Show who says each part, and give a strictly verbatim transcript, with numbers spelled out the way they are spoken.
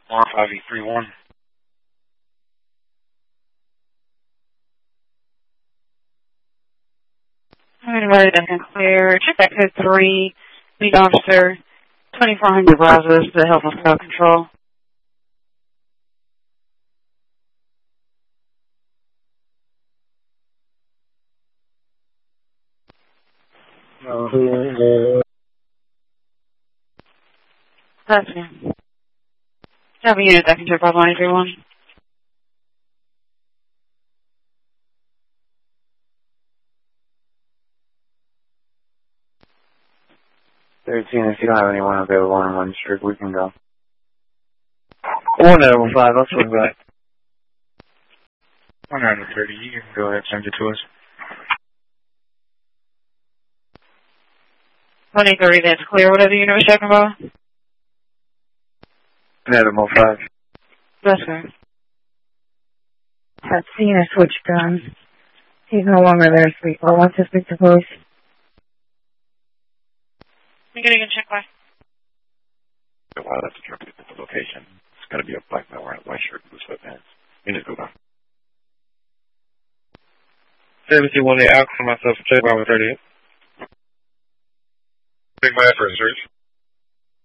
Speaker 1: R five eight three one.
Speaker 2: Anybody that can clear. Check that code three. Lead officer. twenty-four hundred Brazos to help with crowd control.
Speaker 1: Uh,
Speaker 2: That's it. Have a unit that can check Bravo one eight three one.
Speaker 1: thirteen, if you don't have anyone available on one strip, we can go.
Speaker 3: one nine five, I'll swing back.
Speaker 1: one thirty, you can go ahead and send it to us.
Speaker 2: one eight three, that's clear. What other unit was checking about?
Speaker 3: Adam oh five.
Speaker 2: That's right.
Speaker 4: I've seen a switch gun. He's no longer there. Speak. I want to speak to police.
Speaker 2: I'm getting a check by.
Speaker 5: Wow, that's a truck at the location. It's got to be a black man wearing a white shirt with sweatpants. You need to go back.
Speaker 3: seventeen one eight, I'll call myself, check by one thirty-eight.
Speaker 5: Big my first search.